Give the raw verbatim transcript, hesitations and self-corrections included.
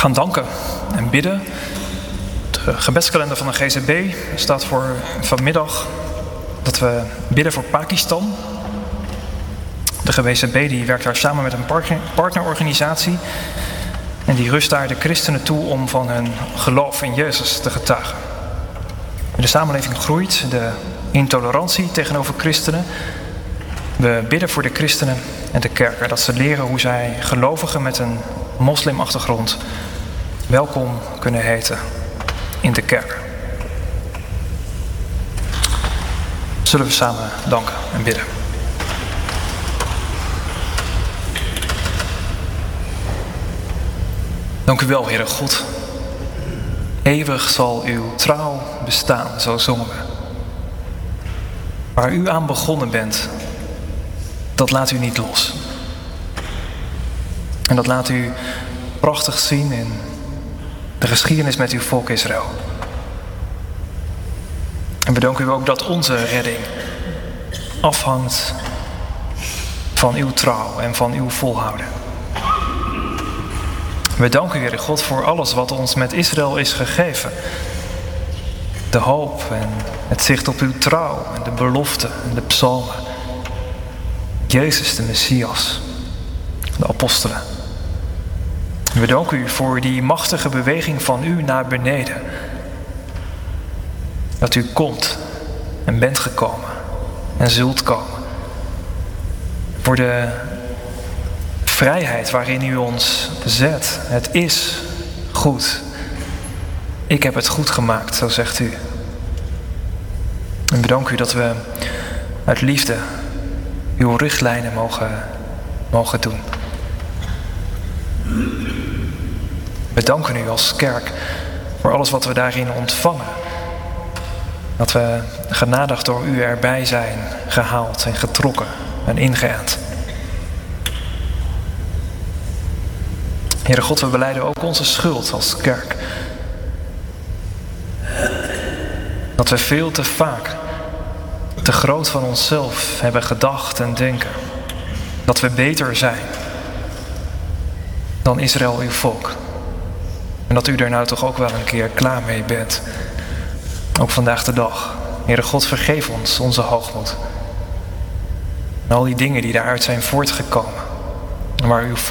gaan danken en bidden. De gebedskalender van de G Z B staat voor vanmiddag dat we bidden voor Pakistan. De G Z B die werkt daar samen met een partnerorganisatie. En die rust daar de christenen toe om van hun geloof in Jezus te getuigen. De samenleving groeit, de intolerantie tegenover christenen. We bidden voor de christenen en de kerken, dat ze leren hoe zij gelovigen met een moslimachtergrond welkom kunnen heten in de kerk. Zullen we samen danken en bidden. Dank u wel, Heere God. Eeuwig zal uw trouw bestaan, zo zongen we. Waar u aan begonnen bent, dat laat u niet los. En dat laat u prachtig zien in de geschiedenis met uw volk Israël. En we danken u ook dat onze redding afhangt van uw trouw en van uw volhouden. We danken u, Heere God, voor alles wat ons met Israël is gegeven. De hoop en het zicht op uw trouw en de belofte en de psalmen. Jezus de Messias, de apostelen. We danken u voor die machtige beweging van u naar beneden. Dat u komt en bent gekomen en zult komen. Voor de vrijheid waarin u ons zet. Het is goed. Ik heb het goed gemaakt, zo zegt u. En we danken u dat we uit liefde uw richtlijnen mogen, mogen doen. We danken u als kerk voor alles wat we daarin ontvangen. Dat we genadig door u erbij zijn gehaald en getrokken en ingeënt. Heere God, we belijden ook onze schuld als kerk. Dat we veel te vaak te groot van onszelf hebben gedacht en denken. Dat we beter zijn dan Israël, uw volk. En dat u daar nou toch ook wel een keer klaar mee bent. Ook vandaag de dag. Heere God, vergeef ons onze hoogmoed. En al die dingen die daaruit zijn voortgekomen. Waar uw volk